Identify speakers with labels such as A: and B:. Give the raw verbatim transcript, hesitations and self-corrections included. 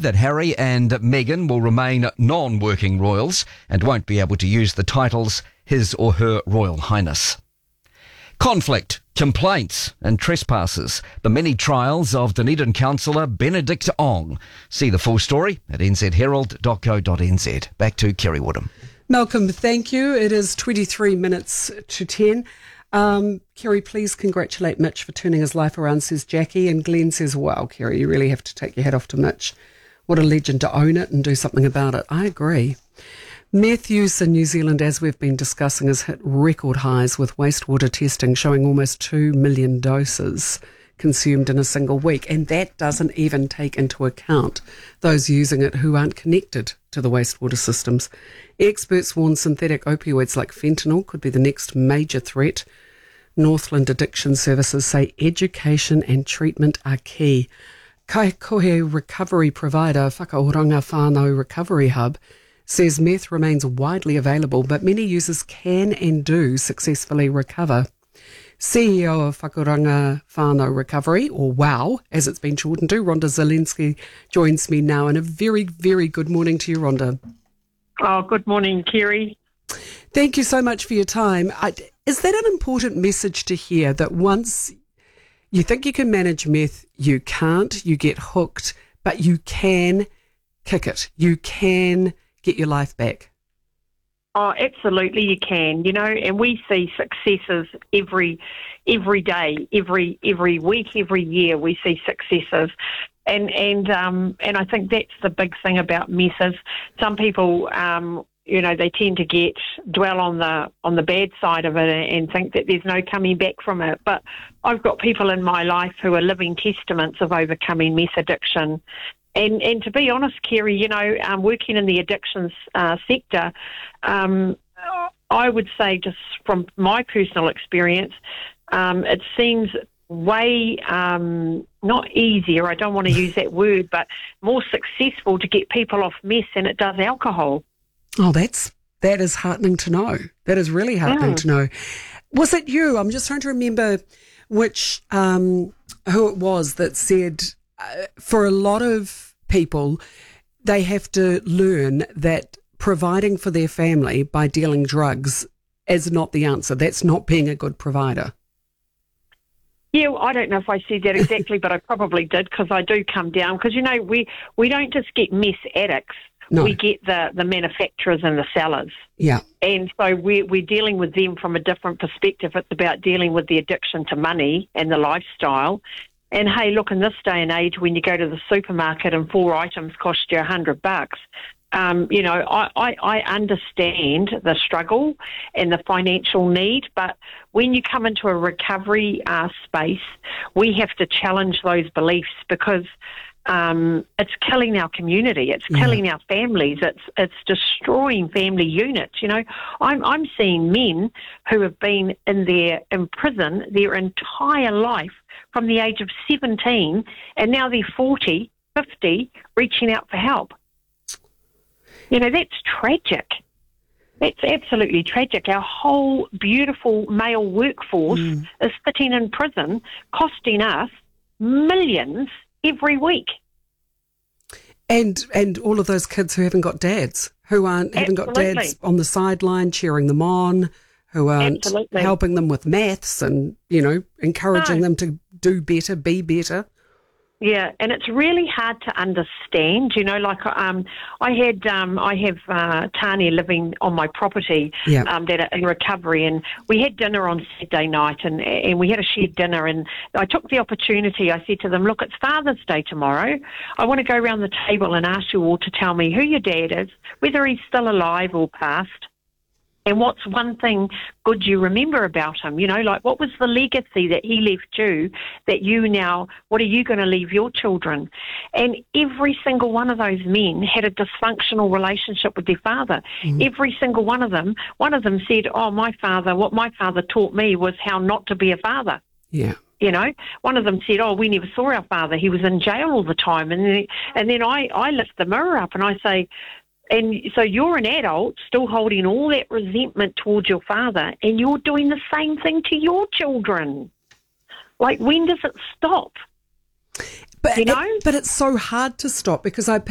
A: that Harry and Meghan will remain non-working royals and won't be able to use the titles His or Her Royal Highness. Conflict, complaints and trespasses. The many trials of Dunedin councillor Benedict Ong. See the full story at n z herald dot co dot n z. Back to Kerry Woodham.
B: Malcolm, thank you. It is twenty-three minutes to ten. Um, Kerry, please congratulate Mitch for turning his life around, says Jackie. And Glenn says, wow, Kerry, you really have to take your hat off to Mitch. What a legend to own it and do something about it. I agree. Meth use in New Zealand, as we've been discussing, has hit record highs, with wastewater testing showing almost two million doses consumed in a single week. And that doesn't even take into account those using it who aren't connected to the wastewater systems. Experts warn synthetic opioids like fentanyl could be the next major threat. Northland Addiction Services say education and treatment are key. Kaikohe recovery provider Whakaoranga Whānau Recovery Hub says meth remains widely available, but many users can and do successfully recover. C E O of Whakaoranga Whānau Recovery, or WOW, as it's been shortened to, Rhonda Zielinski, joins me now. And a very, very good morning to you, Rhonda.
C: Oh, good morning, Kerry.
B: Thank you so much for your time. I, is that an important message to hear, that once you think you can manage meth, you can't, you get hooked, but you can kick it. You can get your life back?
C: Oh, absolutely you can, you know, and we see successes every every day, every every week, every year we see successes. And and um and I think that's the big thing about meth is some people um you know, they tend to get dwell on the on the bad side of it and think that there's no coming back from it. But I've got people in my life who are living testaments of overcoming meth addiction. And and to be honest, Kerry, you know, um, working in the addictions uh, sector, um, I would say just from my personal experience, um, it seems way um, not easier, I don't want to use that word, but more successful to get people off meth than it does alcohol.
B: Oh, that's that is heartening to know. That is really heartening mm. to know. Was it you? I'm just trying to remember which um, who it was that said, uh, for a lot of people, they have to learn that providing for their family by dealing drugs is not the answer. That's not being a good provider.
C: Yeah, well, I don't know if I said that exactly, but I probably did, because I do come down. Because, you know, we, we don't just get meth addicts. No. We get the, the manufacturers and the sellers.
B: Yeah.
C: And so we're, we're dealing with them from a different perspective. It's about dealing with the addiction to money and the lifestyle. And, hey, look, in this day and age, when you go to the supermarket and four items cost you a hundred bucks, um, you know, I, I, I understand the struggle and the financial need, but when you come into a recovery uh, space, we have to challenge those beliefs, because Um, it's killing our community. It's killing yeah. our families. It's it's destroying family units. You know, I'm I'm seeing men who have been in their in prison their entire life from the age of seventeen, and now they're forty, fifty, reaching out for help. You know, that's tragic. That's absolutely tragic. Our whole beautiful male workforce mm. is sitting in prison, costing us millions every week.
B: And and all of those kids who haven't got dads, who aren't haven't Absolutely. got dads on the sideline cheering them on, who aren't Absolutely. helping them with maths and, you know, encouraging no. them to do better, be better.
C: Yeah, and it's really hard to understand. You know, like um, I had, um, I have uh, Tanya living on my property
B: yeah.
C: um, that are in recovery, and we had dinner on Saturday night, and and we had a shared dinner, and I took the opportunity. I said to them, "Look, it's Father's Day tomorrow. I want to go around the table and ask you all to tell me who your dad is, whether he's still alive or passed." And what's one thing good you remember about him? You know, like what was the legacy that he left you that you now, what are you going to leave your children? And every single one of those men had a dysfunctional relationship with their father. Mm. Every single one of them, one of them said, oh, my father, what my father taught me was how not to be a father.
B: Yeah.
C: You know, one of them said, oh, we never saw our father. He was in jail all the time. And then, and then I, I lift the mirror up and I say, and so you're an adult still holding all that resentment towards your father, and you're doing the same thing to your children. Like, when does it stop?
B: But,
C: you know?
B: it, but it's so hard to stop, because I